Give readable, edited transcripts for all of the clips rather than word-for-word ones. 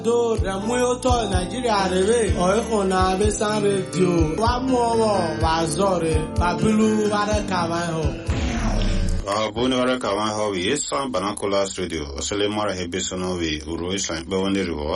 do ramuyo to Nigeria rebe o na be san radio wa mo wa zore babilu ware kawan ho boni ware kawan ho wi san banakolas radio osele mara hebesono wi uro isan be woni ribo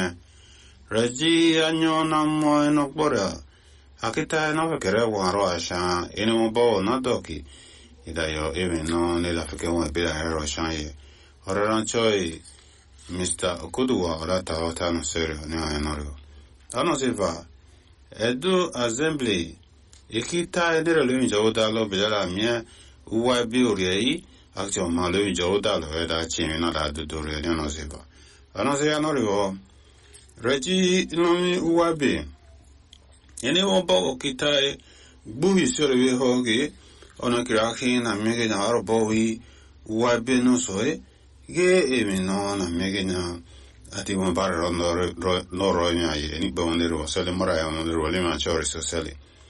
reji anyo na mo no gbora akita na fekere wa ro asha eni mo bo na doki idayo emi no ne la fekere wa be la ro asha ye oraran choi Mr. Okuduwa orata ota no sere ni ayanorio. Ano siva edu assembly ikita edere lo njo dalo bela mie uwa bi oriei action ma lo njo dalo eda chimi na da dudore ni ano siva. Ano se anorio reji nomi uwa bi ene wo bo okita buhi sere we hoge ona kirahi na mege na aro bohi uwa bi no soe ge emi no na megenya ati mo bare no ronya ye ni bonde ro sele mara ya no ro le ma chori so sele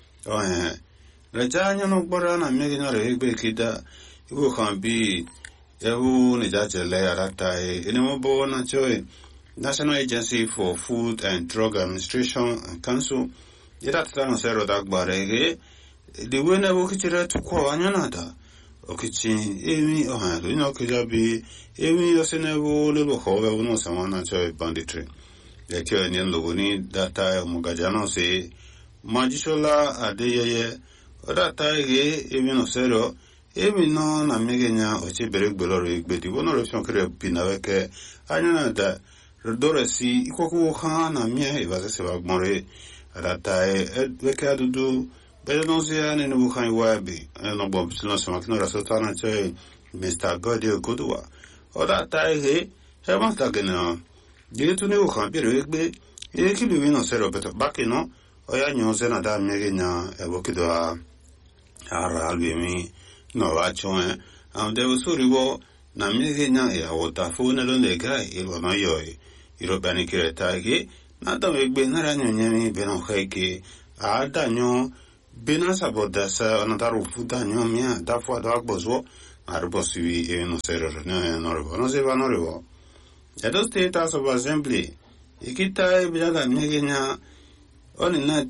le janya no gbora na megenya re be kida iwo kan bi ewu ni ja jele arata eni mo bo na choi National Agency for Food and Drug Administration and Council ira tano sero dagbare ge de wena wo kichira to ko anyana da okichi emi ohalo ino kijabi emi osenevo lebo howe uno samana choy banditry lekyo ni logoni data mugajano se majishola adeyeye data ge emi no sero emi no na megenya ochi beregbelo igbedi wono refon kre pinaweke anyana da rodoresi ikoku ha na mie ibaze se bagmore data weke adudu But non si è nel bucan web, non può non si macchina la sottana c'è Mr. Godi Okuduwa. Ora tai che ma sta che no. Dietro ne bucan per egbe e chi lui non sero beto bakino o ya nyo se na da megenya e bokido a albi no va chon am devo suriwo na megenya e a wota fu ne lo lega e lo no yoi iro bani kireta che na da egbe na ra nyemi be no kheke a da nyo Bena saboda sa anotaro futa nyomia da fwa do agbozo arbo siwi e no serero no se va no revo. Edo state as of assembly ikita e bilaga megenya on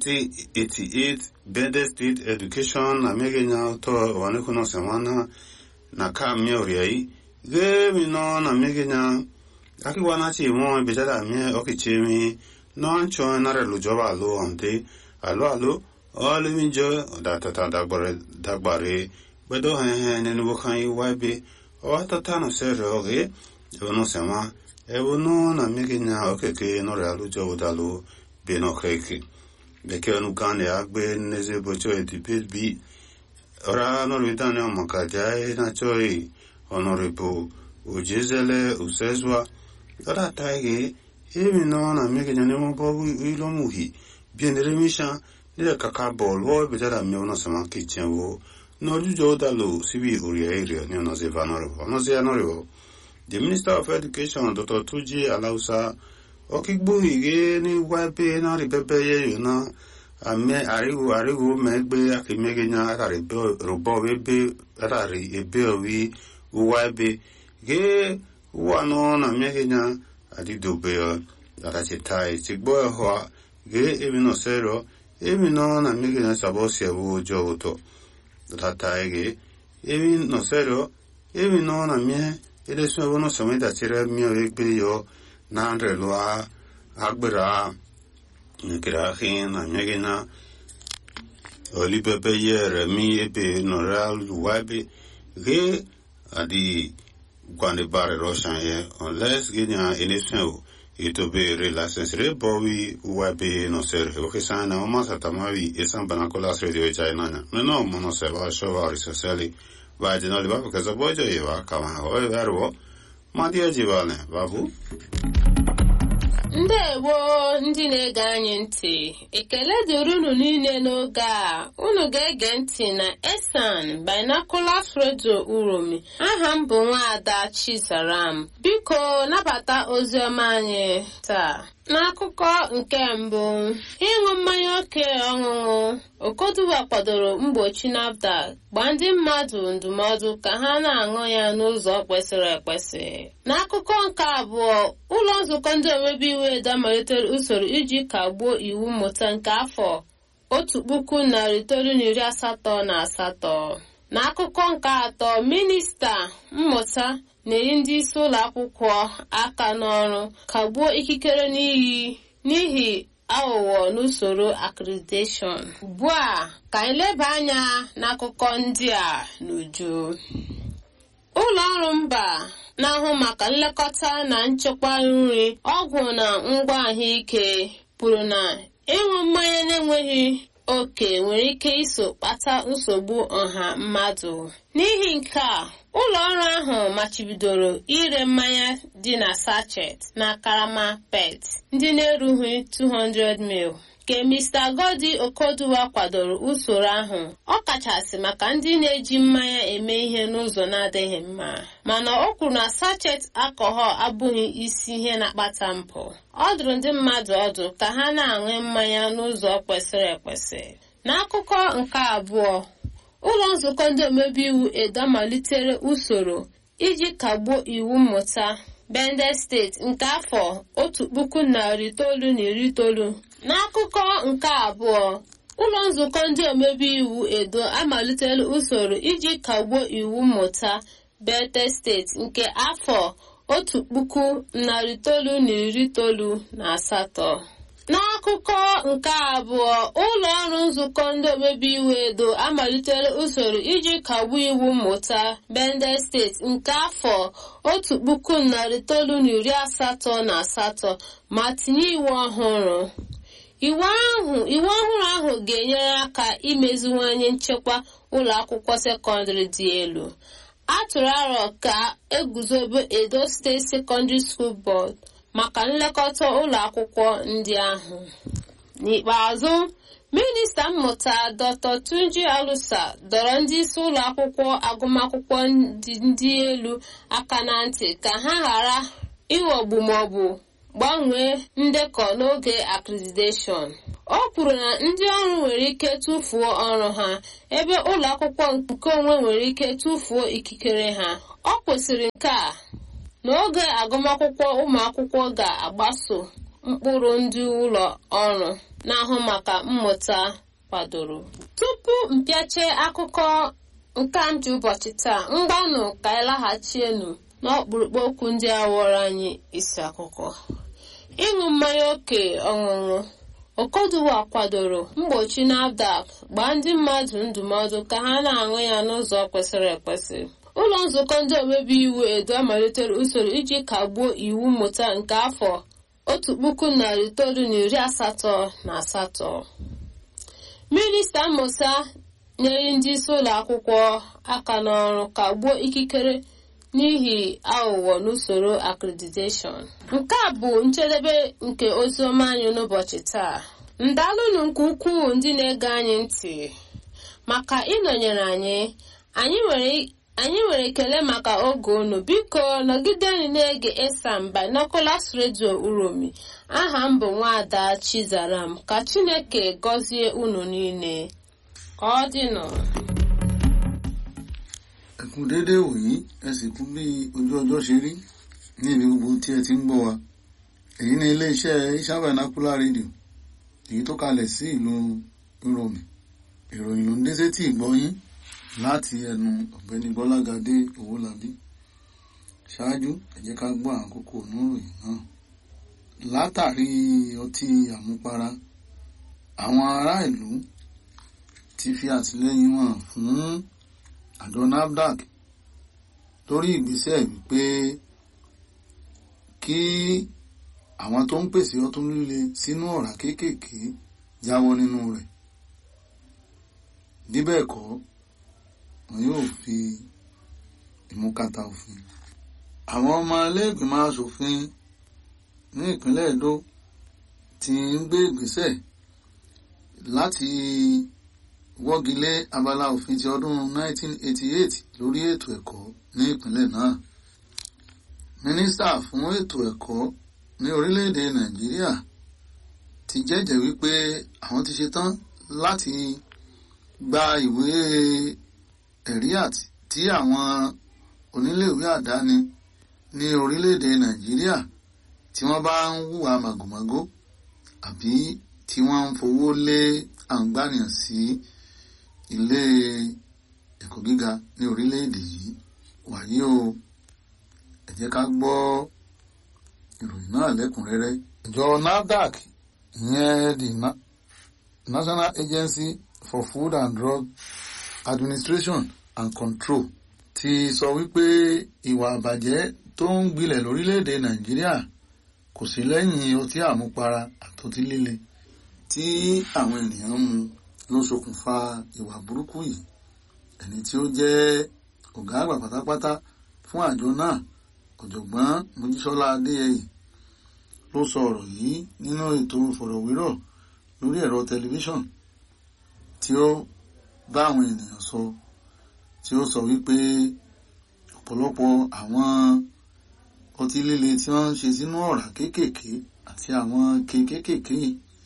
1988 Bende State Education na megenya to wane kuno semana na ka miori ge mi no na megenya aki wana chi mo bilaga me okichimi no ancho na re lujoba lo ante alo all in joy that dagbare bedo hen en bukan iwabe o atata sero ge no sema e wono na megenya okeke no ralu jo dalu be no keke de ke onu kan ya gbe neze bocho edipet bi ora no ritane o makaja na choi honorable ujezele usezwa ora taige emi no na megenya ne mo bogu ilo muhi bien remisha Nida kaka bol wo bitara miono sama kitchen wo no jujo dalu sibi uri area ni no se vanoro no se anoro the Minister of Education Dr. Tuji Alausa okigbu ige ni wabe na ribebe ye na ame arigu megbe akimegenya atari robo webe atari ebe owi wabe ge wano na megenya adidobe atachitai sigbo ho ge ebino sero Emi no na megenya sabosi abu joto data ege emi no sero emi no na mie ele so wono someda tire mio egbe yo na andre lo agbera nkira hin na megenya oli bebe yere mi ebe no real wabe ge adi gwande bare roshan ye unless genya election ito be relations bowi wabe no ser o che sana o masa tamavi e san banakolas radio chainana no mono se va shovari sociali va de no le va perché so bojo e va kama o e vero ma dia jivane babu Ndewo ndị na-ege anyị ntị ekele dịrị unu niile n'oge a unu ga-ege ntị na Esan Binoculars Radio Uromi aha m bụ Nwaada Chizaram biko nabata oziọma anyị taa N'akụkọ nke mbụ, ịṅụ mmanya oke ọṅụṅụ, Okoduwa kwadoro mgbochi NAFDAC gbaa ndị mmadụ ndụmọdụ ka ha na-aṅụ ya n'ụzọ kwesịrị ekwesị. N'akụkọ nke abụọ, ụlọ nzukọ ndị omebe iwu Edo malitere usoro iji kagbuo iwu mmụta nke afọ 1988. N'akụkọ nke atọ, minista mmụta na-eyi ndị isi ụlọ akwụkwọ aka n'ọrụ kagbuo ikikere n'ihi aghụghọ n'usoro accreditation. Ugbu a ka anyị leba anya n'akụkọ ndị a n'uju. Ụlọ ọrụ mba na-ahụ maka nlekọta na nchekwa nri, ọgwụ na ngwa ahụike kwuru na ịṅụ mmanya na-enweghị oke nwere ike iso kpata nsogbu ọha mmadụ. N'ihi nke a, ụlọ ọrụ ahụ machibidoro ire mmanya dị na sachet na karama PET ndị na-erughị 200 ml. Ka Mr. Godi Okoduwa kwadoro usoro ahụ, ọ kachasị maka ndị na-eji mmanya eme ihe n'ụzọ na-adịghị mma, mana o kwuru na sachet alcohol abụghị isi ihe na-akpata mpụ. Ọ dụrụ ndị mmadụ ọdụ ka ha na-aṅụ mmanya n'ụzọ kwesịrị ekwesị. N'akụkọ nke abụọ, ụlọ nzukọ ndị omebe iwu Edo malitere usoro iji kagbuo iwu mmụta Bende steeti nke afọ 1990. N'akụkọ nke abụọ, ụlọ nzukọ ndị omebe iwu Edo amalitela usoro iji kagbuo iwu mmụta Bende steeti nke afọ 1998. N'akụkọ nke abụọ, ụlọ ọrụ nzukọ ndị omebe iwu Edo amalitela usoro iji kagbuo iwu mmụta Bende steeti nke afọ 1988 ma tinye iwu ọhụrụ. Iwu ọhụrụ ahụ ga-enyere aka imeziwanye nchekwa ụlọ akwụkwọ sekọndịrị dị elu. A tụrụ aro ka eguzobe Edo State Secondary School Board maka nlekọta ụlọ akwụkwọ ndị ahụ. N'ikpeazụ, minista mmụta Dr. Tunji Alusa dọrọ ndị isi ụlọ akwụkwọ agụmakwụkwọ ndị elu aka na ntị ka ha ghara ịghọgbu maọbụ gbanwee ndekọ n'oge accreditation. O kwuru na ndị ọrụ nwere ike tụfuo ọrụ ha ebe ụlọ akwụkwọ nke onwe nwere ike tụfuo ikikere ha. Ọ kwesịrị nke a n'oge agụmakwụkwọ ụmụ akwụkwọ ga-agbaso mkpụrụ ndị ụlọ ọrụ na-ahụ maka mmụta kwadoro. Tupu mpịache akụkọ nke ndị ụbọchị taa, mgbanụ ka anyị laghachienu n'ọkpụrụkpụ okwu ndị a wọrọ anyị isi akụkọ. Ịṅụ mmanya oke ọṅụṅụ, Okoduwa kwadoro mgbochi NAFDAC gbaa ndị mmadụ ndụmọdụ ka ha na-aṅụ ya n'ụzọ kwesịrị ekwesị. Ụlọ nzukọ ndị omebe iwu Edo amalitere usoro iji kagbuo iwu mmụta nke afọ 1988. Minista mmụta nyere ndị isi ụlọ akwụkwọ aka n'ọrụ kagbuo ikikere n'ihi aghụghọ n'usoro accreditation. Nke a bụ njedebe nke oziọma anyị n'ụbọchị taa. Ndalụnụ nke ukwuu ndị na-ege anyị ntị maka ịnọnyere anyị. Anyị nwere ekele maka oge unu. Biko nọgidenu na-ege Esan Binoculars Radio Uromi. Aha m bụ Nwaada Chizaram. Ka Chineke gọzie unu niile. Ka ọ dịnụ. Ẹkùn déédéé wòyí, ẹ sì kú bí ojú ọjọ́ ṣe rí ní ibi gbogbo tí ẹ ti ń gbọ́ wa. Èyí ni ilé-iṣẹ́ Esan Binoculars Radio, èyí tó kalẹ̀ sí ìlú Uromi. Ìròyìn ló ń dé sétí ìgbọ́yín láti ẹnu ọ̀gbẹ́ni Bọ́lágadé Owólabí. Ṣáájú, ẹ jẹ́ ká gbọ́ àwọn kókó oníròyìn náà. Látàrí ọtí àmupara, àwọn ará ìlú ti fi àtìlẹ́yìn wọn fún àjọ NAFDAC lórí ìgbésẹ̀ wípé kí àwọn tó ń pèsè ọtún líle sínú ọ̀rá kéékèèké jáwọ́ nínú rẹ̀. Bí bẹ́ẹ̀ kọ́, wọn yóò fi ìmúkàtà òfin. Àwọn ọmọ ilé-ìgbìmọ̀ aṣòfin ní ìpínlẹ̀ Edo ti ń gbé ìgbésẹ̀ láti wọ́gilé abala òfin ti ọdún 1988 lórí ètò ẹ̀kọ́ ní ìpínlẹ̀ náà. Mínísítà fún ètò ẹ̀kọ́ ní orílẹ̀-èdè Nàìjíríà ti jẹ́jẹ̀ẹ́ wípé àwọn ti ṣetán láti gba ìwé ẹ̀rí tí àwọn oníléèwé àdáni ní orílẹ̀-èdè Nàìjíríà tí wọ́n bá ń hùwà màgòmágó àbí tí wọ́n ń fowó lé àǹgbànìyàn sí ilé ẹ̀kọ́ gíga ní orílẹ̀-èdè yìí. Wàyí o, ẹ jẹ́ ká gbọ́ ìròyìn náà lẹ́kùnrẹ́rẹ́. Ìjọ NAFDAC, ìyẹn the National Agency for Food and Drug Administration and Control, ti sọ wípé ìwà àbàjẹ́ tó ń gbilẹ̀ lórílẹ̀-èdè Nàìjíríà kò sí lẹ́yìn ọtí àmupara àtọtí líle tí àwọn ènìyàn mu ló ṣokùnfà ìwà burúkú yìí. Ẹni tí ó jẹ́ ọ̀gá àgbà pátápátá fún àjọ náà, ọ̀jọ̀gbọ́n Mojísọ́lá Adéyẹyè, ló sọ ọ̀rọ̀ yìí nínú ètò ìfọ̀rọ̀wérọ̀ lórí ẹ̀rọ tẹlifíṣọ̀n tí ó bá àwọn ènìyàn sọ, tí ó sọ wípé ọ̀pọ̀lọpọ̀ àwọn ọtí líle tí wọ́n ń ṣe sínú ọ̀rá kéékèèké àti àwọn kéékèèké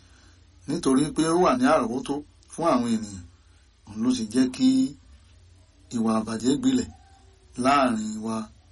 nítorí pé ó wà ní àrọ́wọ́tó fún àwọn ènìyàn, òun ló sì jẹ́ kí ìwà àbàjẹ́ gbilẹ̀ láàrin wa.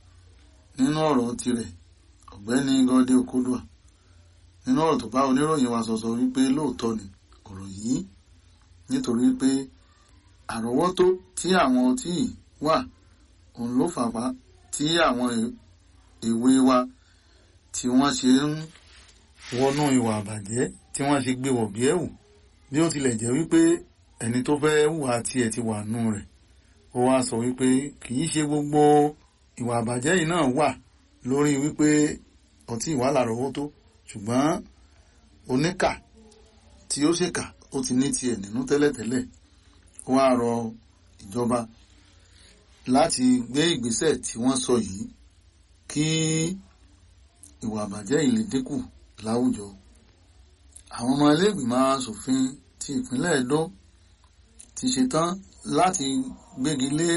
Nínú ọ̀rọ̀ tirẹ̀, ọ̀gbẹ́ni Gode Okodua, nínú ọ̀rọ̀ tó bá oníròyìn wa sọ wípé lóòótọ́ ni ọ̀rọ̀ yìí, nítorí pé àrọ́wọ́tó tí àwọn ọtí yìí wà, òun ló fàpá tí àwọn èwe wa tí wọ́n ṣe ń wọnú ìwà àbàjẹ́, tí wọ́n ṣe gbé wọ̀ bí ẹ̀wù, bí ó tilẹ̀ jẹ́ wípé ẹni tó fẹ́ hùwà tiẹ̀ ti wà nù rẹ̀. Ó wá sọ wípé kì í ṣe gbogbo ìwà àbàjẹ́ yìí náà wà lórí wípé ọtí ìwà lárọ̀ọ́wọ́tó, ṣùgbọ́n oníkà tí ó ṣèkà ó ti ní tiẹ̀ nínú tẹ́lẹ̀tẹ́lẹ̀. Ó wá rọ ìjọba láti gbé ìgbésẹ̀ tí wọ́n sọ yìí kí ìwà àbàjẹ́ yìí lè dínkù láwùjọ. Àwọn ọmọ ilé ìgbìmọ̀ aṣòfin ti ìpínlẹ̀ Ẹdó ti ṣetán láti gbégi lé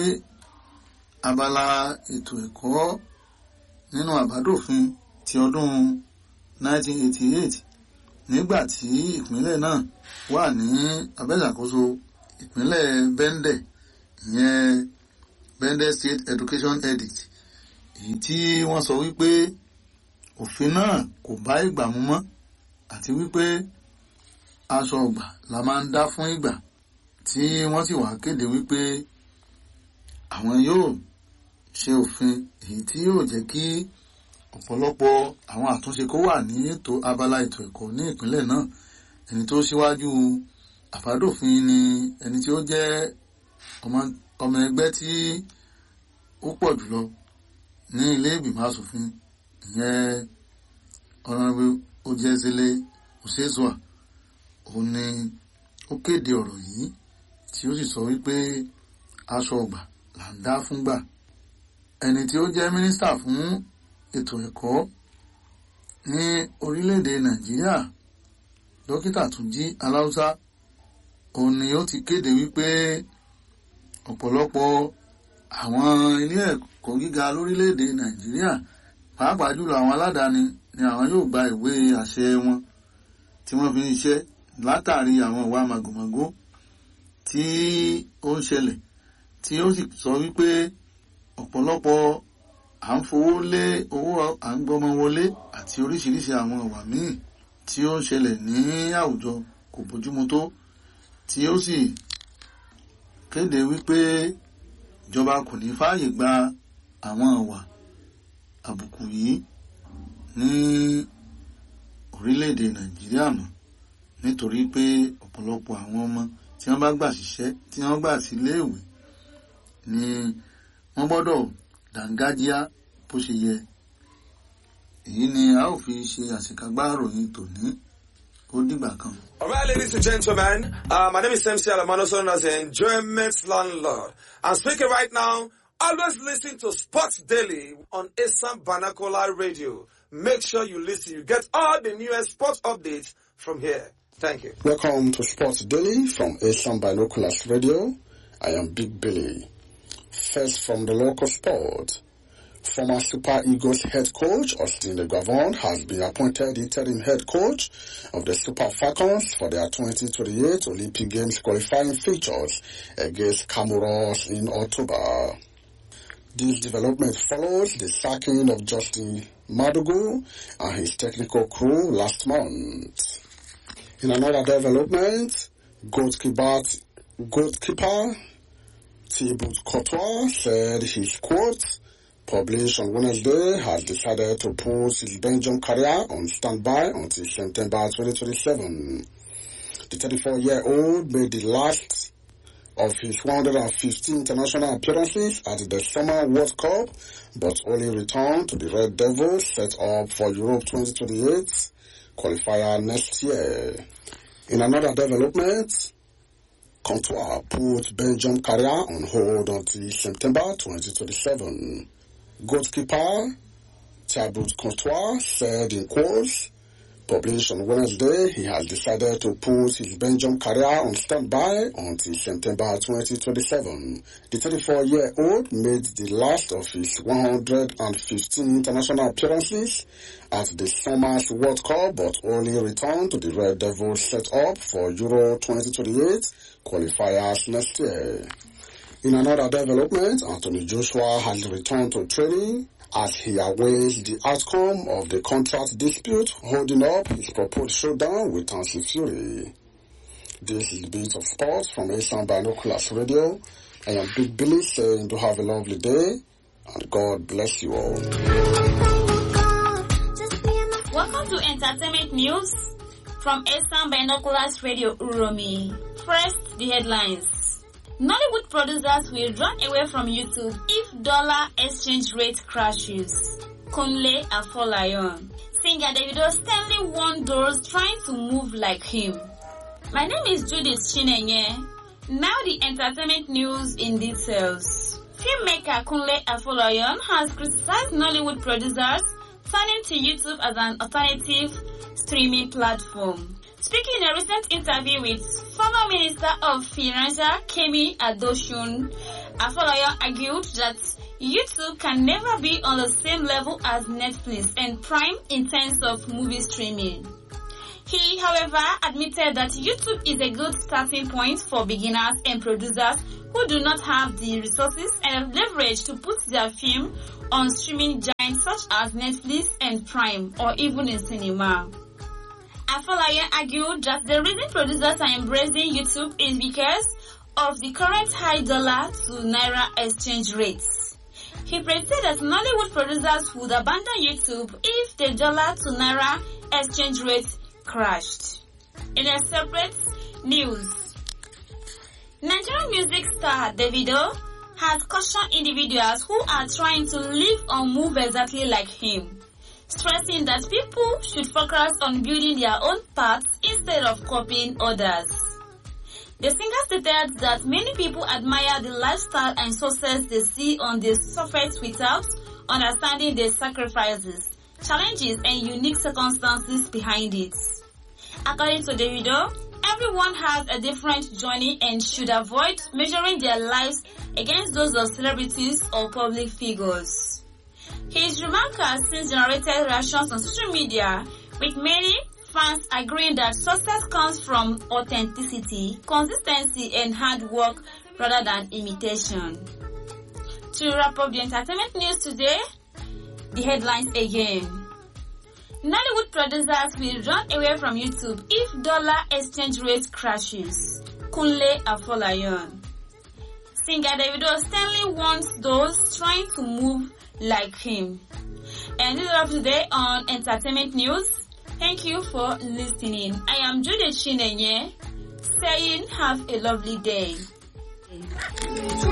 abala ètò ẹ̀kọ́ nínú àbádòfin ti ọdún 1988 nígbà tí ìpínlẹ̀ náà wà ní abẹ́ṣàkóso ìpínlẹ̀ Bende, ìyẹn Bende State Education Edict, èyí tí wọ́n sọ wípé òfin náà kò bá ìgbà mu mọ́ àti wípé aṣọ ọgbà la máa ń dá fún ìgbà, tí wọ́n sì wá kéde wípé àwọn yóò ṣe òfin èyí tí yóò jẹ́ kí ọ̀pọ̀lọpọ̀ àwọn àtúnṣe kó wà ní abala ètò ẹ̀kọ́ ní ìpínlẹ̀ náà. Ẹni tó ṣíwájú àbádòfin ni ẹni tí ó jẹ́ ọmọ ẹgbẹ́ tí ó pọ̀ jùlọ ní ilé ìgbìmọ̀ aṣòfin, ìyẹn Honorable Ojezele Osezua. Òun ni ó kéde ọ̀rọ̀ yìí tí ó sì sọ wípé aṣọ ọgbà là ń dá fúngbà. Ẹni tí ó jẹ́ mínísítà fún ètò ẹ̀kọ́ ní orílẹ̀-èdè Nàìjíríà, Dókítà Túnjí Aláùsá, òun ni ó ti kéde wípé ọ̀pọ̀lọpọ̀ àwọn ilé ẹ̀kọ́ gíga lórílẹ̀-èdè Nàìjíríà, pàápàá jùlọ àwọn aládàáni, ni àwọn yóò gba ìwé àṣẹ wọn tí wọ́n fi ń ṣiṣẹ́ látàrí àwọn ìwà màgòmágó tí ó ń ṣẹlẹ̀, tí ó sì sọ wípé ọ̀pọ̀lọpọ̀ à ń fowó lé owó à ń gbọ́mọ wọlé àti oríṣiríṣi àwọn ìwà míì tí ó ń ṣẹlẹ̀ ní àwùjọ kò bójúmu tó, tí ó sì kéde wípé ìjọba kò ní fààyè gba àwọn ìwà àbùkù yìí ní orílẹ̀-èdè Nàìjíríà mọ́, nítorí pé ọ̀pọ̀lọpọ̀ àwọn ọmọ tí wọ́n bá gbà síṣẹ́, tí wọ́n gbà sí iléèwé, ni wọ́n gbọ́dọ̀ dàńgájíá bó ṣe yẹ. Èyí ni a ó fi ṣe àṣekágbá ìròyìn tòní. Ó dìgbà kan. All right, ladies and gentlemen, my name is MC Alamano, known as the Enjoyment Landlord. I'm speaking right now. Always listen to Sports Daily on Assam Vernacular Radio. Make sure you listen. You get all the newest sports updates from here. Thank you. Welcome to Sports Daily from Assam Binoculars Radio. I am Big Billy. First from the local sport. Former Super Eagles head coach Austin Eguavoen has been appointed interim head coach of the Super Falcons for their 2028 Olympic Games qualifying fixtures against Comoros in October. This development follows the sacking of Justin Madugu and his technical crew last month. In another development, goalkeeper Thibaut Courtois said his quote, published on Wednesday, has decided to put his Belgium career on standby until September 2027. The 34-year-old made the last of his 150 international appearances at the Summer World Cup, but only returned to the Red Devils set up for Europe 2028 qualifier next year. In another development, Courtois put Belgium career on hold until September 2027. Goalkeeper Thibaut Courtois said in quotes, published on Wednesday, he has decided to put his Belgium career on standby until September 2027. The 34-year-old made the last of his 115 international appearances at the Summer's World Cup, but only returned to the Red Devils set up for Euro 2028 qualifiers next year. In another development, Anthony Joshua has returned to training as he awaits the outcome of the contract dispute holding up his proposed showdown with Tyson Fury. This is the Beat of Sports from Asian Binoculars Radio. I am Big Billy saying to have a lovely day and God bless you all. Welcome to Entertainment News from Asian Binoculars Radio Uromi. First, the headlines. Nollywood producers will run away from YouTube if dollar exchange rate crashes. Kunle Afolayan. Singer Davido Stanley warned those trying to move like him. My name is Judith Chinenye. Now the entertainment news in details. Filmmaker Kunle Afolayan has criticized Nollywood producers turning to YouTube as an alternative streaming platform. Speaking in a recent interview with former Minister of Finance Kemi Adosun, Afolayan argued that YouTube can never be on the same level as Netflix and Prime in terms of movie streaming. He, however, admitted that YouTube is a good starting point for beginners and producers who do not have the resources and leverage to put their film on streaming giants such as Netflix and Prime or even in cinema. Afolayan argued that the reason producers are embracing YouTube is because of the current high dollar to naira exchange rates. He predicted that Nollywood producers would abandon YouTube if the dollar to naira exchange rate crashed. In a separate news, Nigerian music star Davido has cautioned individuals who are trying to live or move exactly like him, stressing that people should focus on building their own paths instead of copying others. The singer stated that many people admire the lifestyle and success they see on the surface without understanding the sacrifices, challenges, and unique circumstances behind it. According to Davido, everyone has a different journey and should avoid measuring their lives against those of celebrities or public figures. His remark has since generated reactions on social media, with many fans agreeing that success comes from authenticity, consistency, and hard work rather than imitation. To wrap up the entertainment news today, the headlines again. Nollywood producers will run away from YouTube if dollar exchange rate crashes. Kunle Afolayan. Singer Davido Stanley warns those trying to move like him. And this is all today on Entertainment News. Thank you for listening. I am Judith Chinenye, saying have a lovely day.